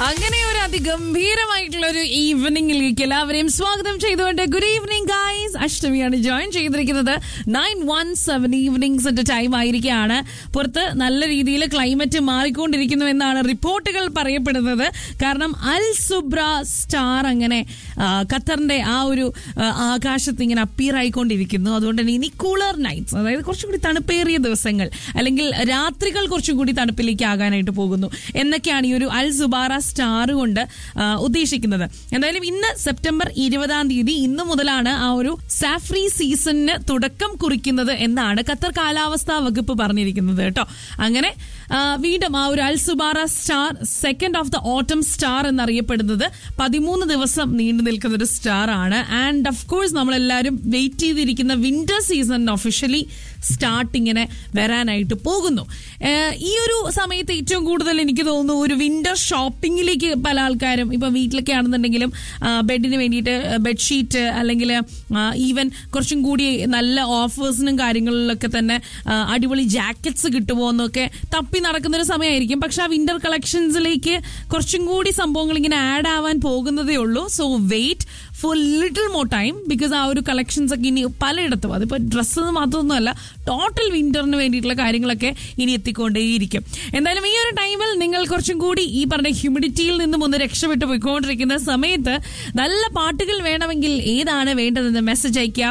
അങ്ങനെ ഒരു അതിഗംഭീരമായിട്ടുള്ള ഒരു ഈവനിംഗിലേക്ക് എല്ലാവരെയും സ്വാഗതം ചെയ്തുകൊണ്ട് ഗുഡ് ഈവനിംഗ് ഗൈസ്. അഷ്ടമിയാണ് ജോയിൻ ചെയ്തിരിക്കുന്നത്. 917 ഈവനിങ്സിന്റെ ടൈം ആയിരിക്കുകയാണ്. പുറത്ത് നല്ല രീതിയിൽ ക്ലൈമറ്റ് മാറിക്കൊണ്ടിരിക്കുന്നു എന്നാണ് റിപ്പോർട്ടുകൾ പറയപ്പെടുന്നത്. കാരണം അൽ സുബ്ര സ്റ്റാർ അങ്ങനെ ഖത്തറിന്റെ ആ ഒരു ആകാശത്ത് ഇങ്ങനെ അപ്പിയർ ആയിക്കൊണ്ടിരിക്കുന്നു. അതുകൊണ്ട് തന്നെ ഇനി കൂളർ നൈറ്റ്സ്, അതായത് കുറച്ചും കൂടി തണുപ്പേറിയ ദിവസങ്ങൾ അല്ലെങ്കിൽ രാത്രികൾ കുറച്ചും കൂടി തണുപ്പിലേക്ക് ആകാനായിട്ട് പോകുന്നു എന്നൊക്കെയാണ് ഈ ഒരു അൽ സുബാറ സ്റ്റാർ കൊണ്ട് ഉദ്ദേശിക്കുന്നത്. എന്തായാലും ഇന്ന് സെപ്റ്റംബർ 20 ഇന്ന് മുതലാണ് ആ ഒരു സാഫ്രി സീസണിന് തുടക്കം കുറിക്കുന്നത് എന്നാണ് ഖത്തർ കാലാവസ്ഥാ വകുപ്പ് പറഞ്ഞിരിക്കുന്നത് കേട്ടോ. അങ്ങനെ വീണ്ടും ആ ഒരു അൽ സുബാറ സ്റ്റാർ സെക്കൻഡ് ഓഫ് ദ ഓട്ടം സ്റ്റാർ എന്നറിയപ്പെടുന്നത് 13 ദിവസം നീണ്ടു നിൽക്കുന്ന ഒരു സ്റ്റാർ ആണ്. ആൻഡ് ഓഫ് കോഴ്സ് നമ്മളെല്ലാവരും വെയിറ്റ് ചെയ്തിരിക്കുന്ന വിന്റർ സീസൺ ഒഫീഷ്യലി സ്റ്റാർട്ട് ഇങ്ങനെ വരാനായിട്ട് പോകുന്നു. ഈ ഒരു സമയത്ത് ഏറ്റവും കൂടുതൽ എനിക്ക് തോന്നുന്നു ഒരു വിന്റർ ഷോപ്പിംഗിലേക്ക് പല ആൾക്കാരും ഇപ്പൊ വീട്ടിലൊക്കെ ആണെന്നുണ്ടെങ്കിലും ബെഡിന് വേണ്ടിയിട്ട് ബെഡ്ഷീറ്റ് അല്ലെങ്കിൽ ഈവൻ കുറച്ചും കൂടി നല്ല ഓഫേഴ്സിനും കാര്യങ്ങളിലൊക്കെ തന്നെ അടിപൊളി ജാക്കറ്റ്സ് കിട്ടുമോ എന്നൊക്കെ തപ്പി നടക്കുന്നൊരു സമയമായിരിക്കും. പക്ഷെ ആ വിന്റർ കളക്ഷൻസിലേക്ക് കുറച്ചും കൂടി സംഭവങ്ങൾ ഇങ്ങനെ ആഡ് ആവാൻ പോകുന്നതേ ഉള്ളൂ. So wait for little more time because ആ ഒരു കളക്ഷൻസ് ഒക്കെ ഇനി പലയിടത്തും, അതിപ്പോൾ ഡ്രസ്സ് മാത്രമൊന്നുമല്ല, ടോട്ടൽ വിന്ററിന് വേണ്ടിയിട്ടുള്ള കാര്യങ്ങളൊക്കെ ഇനി എത്തിക്കൊണ്ടേയിരിക്കും. എന്തായാലും ഈ ഒരു ടൈമിൽ നിങ്ങൾ കുറച്ചും കൂടി ഈ പറഞ്ഞ ഹ്യൂമിഡിറ്റിയിൽ നിന്നും ഒന്ന് രക്ഷപ്പെട്ടു പോയിക്കൊണ്ടിരിക്കുന്ന സമയത്ത് നല്ല പാട്ടുകൾ വേണമെങ്കിൽ ഏതാണ് വേണ്ടതെന്ന് മെസ്സേജ് അയക്കുക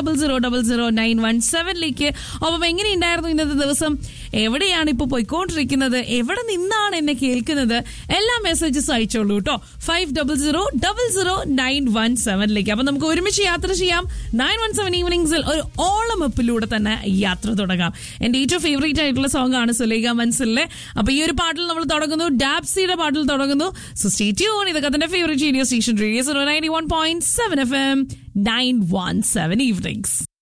50000917 ഒപ്പം എങ്ങനെയുണ്ടായിരുന്നു ഇന്നത്തെ ദിവസം, എവിടെയാണ് ഇപ്പോൾ പോയിക്കൊണ്ടിരിക്കുന്നത്, എവിടെ നിന്നാണ് എന്നെ കേൾക്കുന്നത്, എല്ലാ മെസ്സേജസ് അയച്ചോളൂ കേട്ടോ 50000917. അപ്പൊ നമുക്ക് ഒരുമിച്ച് യാത്ര ചെയ്യാം. 917 ഈവനിങ്സിൽ ഒരു ഓളം അപ്പിലൂടെ തന്നെ യാത്ര തുടങ്ങാം. എന്റെ ഏറ്റവും ഫേവറേറ്റ് ആയിട്ടുള്ള സോങ് ആണ് സുലൈഖ മൻസിലെ. അപ്പൊ ഈ ഒരു പാട്ടിൽ നമ്മൾ തുടങ്ങുന്നു, ഡാപ്സിയുടെ പാട്ടിൽ തുടങ്ങുന്നു. So stay tune. ഇതൊക്കെ തന്നെ favourite radio station radio 91.7 FM 917 evenings.